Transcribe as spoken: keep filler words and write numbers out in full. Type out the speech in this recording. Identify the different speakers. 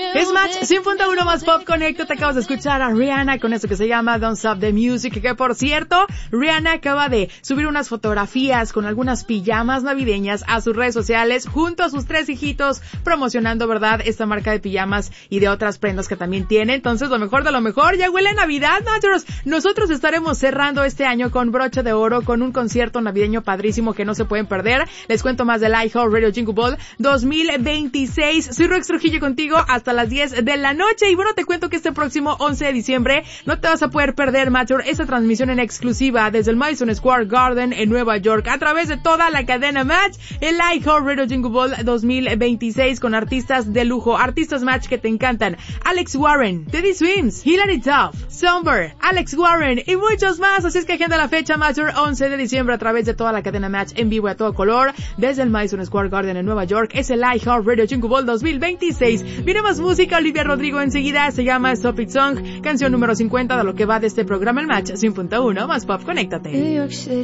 Speaker 1: Es Match cien punto uno más Pop Connecto. Te acabas de escuchar a Rihanna con esto que se llama Don't Stop the Music, que por cierto, Rihanna acaba de subir unas fotografías con algunas pijamas navideñas a sus redes sociales junto a sus tres hijitos, promocionando, ¿verdad?, esta marca de pijamas y de otras prendas que también tiene. Entonces, lo mejor de lo mejor, ya huele a Navidad, Matchers. Nosotros estaremos cerrando este año con broche de oro, con un concierto navideño padrísimo que no se pueden perder. Les cuento más del iHeartRadio Jingle Ball dos mil veintiséis. Soy Rox Trujillo contigo hasta las diez de la noche. Y bueno, te cuento que este próximo once de diciembre no te vas a poder perder, Matcher, esta transmisión en exclusiva desde el Madison Square Garden en Nueva York a través de toda la cadena Match, el iHeartRadio Jingle Ball dos mil veintiséis con artistas de lujo, artistas Match que te encantan: Alex Warren, Teddy Swims, Hilary Duff, Somber, Alex Warren y muchos más. Así es que agenda la fecha, Matcher, once de diciembre a través de toda la cadena Match en vivo y a todo color desde el Madison Square Garden en Nueva York. Es el iHeartRadio Jingle Ball dos mil veintiséis. Viene más música, Olivia Rodrigo enseguida, se llama Stop It Song, canción número cincuenta de lo que va de este programa, el Match cien punto uno más Pop. Conéctate.